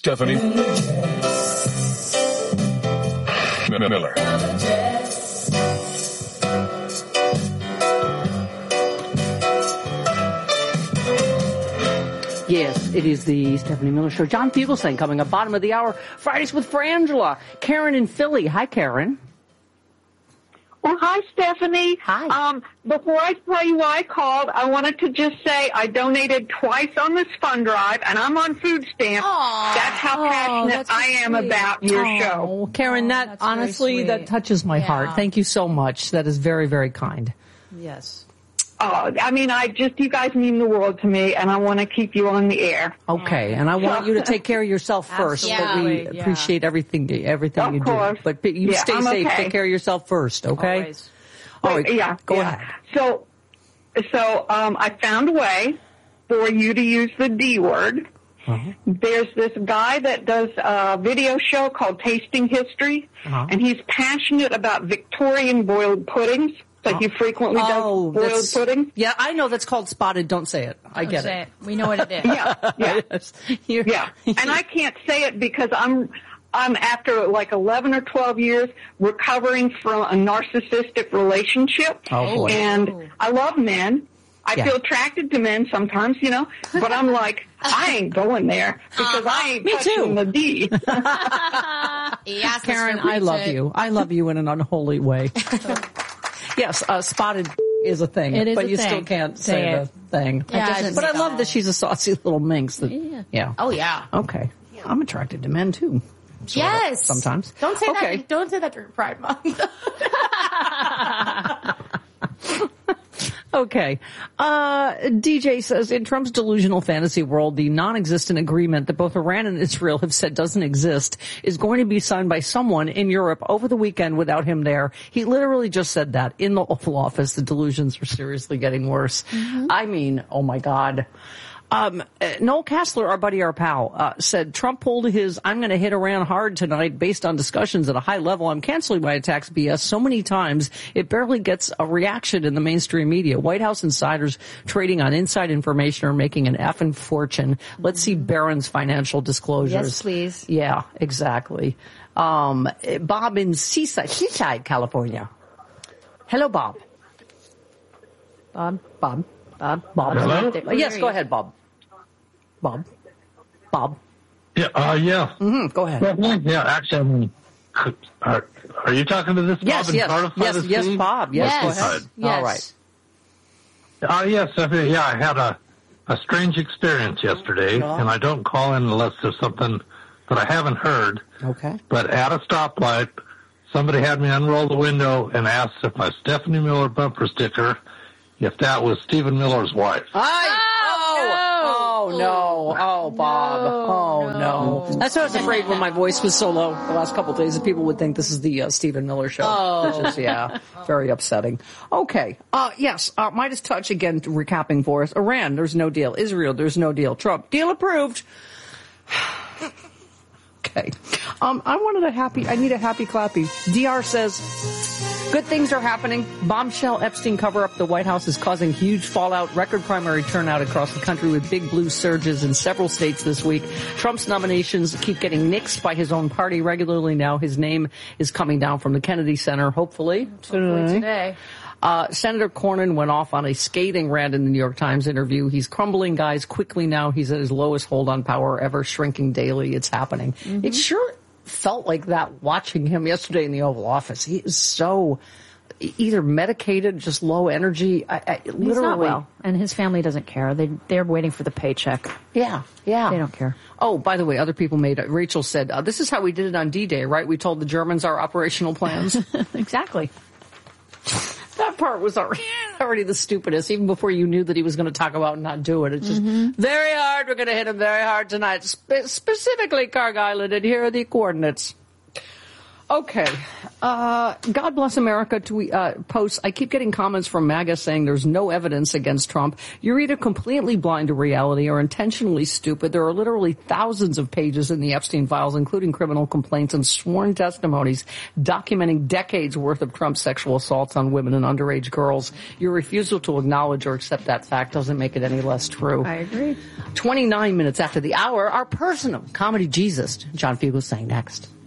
Stephanie Miller. Yes, it is the Stephanie Miller Show. John Fugelsang coming up, bottom of the hour. Fridays with Frangela. Karen in Philly. Hi, Karen. Well, hi, Stephanie. Hi. Before I tell you why I called, I wanted to just say I donated twice on this fund drive, and I'm on food stamps. That's how passionate I am about your show. Karen, that honestly, that touches my heart. Thank you so much. That is very, very kind. Yes. I mean, you guys mean the world to me, and I want to keep you on the air. Okay, and I want you to take care of yourself first. Absolutely. But we appreciate everything you course. do. But you stay I'm safe. okay. Take care of yourself first, okay? Always. All right, go ahead. So, I found a way for you to use the D word. Uh-huh. There's this guy that does a video show called Tasting History, and he's passionate about Victorian boiled puddings. Like he frequently does boiled pudding. Yeah, I know that's called spotted. Don't say it. I get it. We know what it is. Yeah. Yes. And I can't say it because I'm after like 11 or 12 years recovering from a narcissistic relationship. Oh, boy. And I love men. I feel attracted to men sometimes, but I'm like, I ain't going there because I ain't touching the D. Yes, Karen, I love you. I love you in an unholy way. Yes, spotted is a thing, It is but a you thing. still can't say the thing. Yeah, But I love that she's a saucy little minx. Yeah. Oh, yeah. Okay. I'm attracted to men, too. Sort of, sometimes. Don't say that. Don't say that during Pride Month. Okay. DJ says, in Trump's delusional fantasy world, the non-existent agreement that both Iran and Israel have said doesn't exist is going to be signed by someone in Europe over the weekend without him there. He literally just said that in the Oval Office. The delusions are seriously getting worse. I mean, oh my God. Noel Castler, our buddy, our pal, said Trump pulled his I'm going to hit Iran hard tonight based on discussions at a high level. I'm canceling my attacks BS so many times it barely gets a reaction in the mainstream media. White House insiders trading on inside information are making an effing fortune. Let's see Barron's financial disclosures. Yes, please. Yeah, exactly. Bob in Seaside, California. Hello, Bob. Bob. Hello? Yes, go ahead, Bob. Bob. Yeah, yeah. Mm-hmm. Go ahead. Yeah, actually, are you talking to this Yes, Bob in Cardiff? yes, Bob. Yes, go ahead. Yes. All right. Yes, I had a strange experience yesterday, and I don't call in unless there's something that I haven't heard. Okay. But at a stoplight, somebody had me unroll the window and asked if my Stephanie Miller bumper sticker, if that was Stephen Miller's wife. Oh, no. Oh, Bob. No. That's why I was afraid when my voice was so low the last couple of days that people would think this is the Stephen Miller show. Which is, very upsetting. Okay. Yes. Midas Touch, again, recapping for us. Iran, there's no deal. Israel, there's no deal. Trump, deal approved. Okay. I need a happy clappy. DR says, good things are happening. Bombshell Epstein cover-up. The White House is causing huge fallout. Record primary turnout across the country with big blue surges in several states this week. Trump's nominations keep getting nixed by his own party regularly now. His name is coming down from the Kennedy Center, hopefully today. Senator Cornyn went off on a scathing rant in the New York Times interview. He's crumbling, guys, quickly now. He's at his lowest hold on power ever, shrinking daily. It's happening. Mm-hmm. It sure felt like that watching him yesterday in the Oval Office. He is so either medicated, just low energy. Literally. He's not well, and his family doesn't care. They're waiting for the paycheck. Yeah. They don't care. Oh, by the way, other people Rachel said, this is how we did it on D-Day, right? We told the Germans our operational plans. Exactly. That part was already the stupidest, even before you knew that he was going to talk about and not do it. It's just very hard. We're going to hit him very hard tonight, specifically Carg Island, and here are the coordinates. Okay. God Bless America posts. I keep getting comments from MAGA saying there's no evidence against Trump. You're either completely blind to reality or intentionally stupid. There are literally thousands of pages in the Epstein files, including criminal complaints and sworn testimonies documenting decades worth of Trump's sexual assaults on women and underage girls. Your refusal to acknowledge or accept that fact doesn't make it any less true. I agree. 29 minutes after the hour, our personal comedy Jesus, John Fugelsang, next.